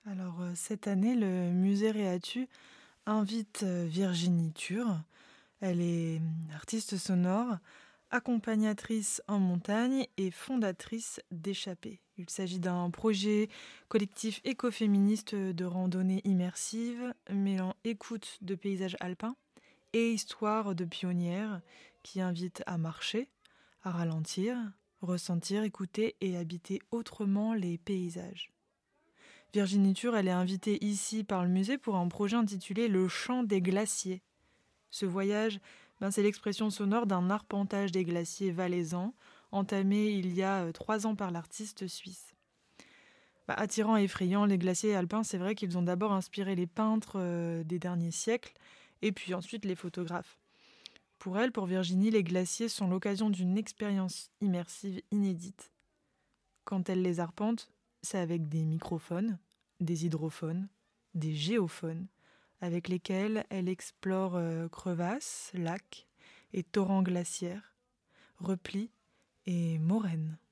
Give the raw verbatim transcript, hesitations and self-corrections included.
Alors, euh, cette année, le musée Réatu invite euh, Virginie Tur. Elle est hum, artiste sonore, accompagnatrice en montagne et fondatrice d'Échappée. Il s'agit d'un projet collectif écoféministe de randonnée immersive, mêlant écoute de paysages alpins et histoire de pionnières qui invite à marcher, à ralentir, ressentir, écouter et habiter autrement les paysages. Virginie Tur, elle est invitée ici par le musée pour un projet intitulé Le Chant des glaciers. Ce voyage, ben, c'est l'expression sonore d'un arpentage des glaciers valaisans, entamé il y a euh, trois ans par l'artiste suisse. Bah, attirant et effrayant, les glaciers alpins, c'est vrai qu'ils ont d'abord inspiré les peintres euh, des derniers siècles, et puis ensuite les photographes. Pour elle, pour Virginie, les glaciers sont l'occasion d'une expérience immersive inédite. Quand elle les arpente, c'est avec des microphones, des hydrophones, des géophones, avec lesquels elle explore euh, crevasses, lacs et torrents glaciaires, replis et moraines.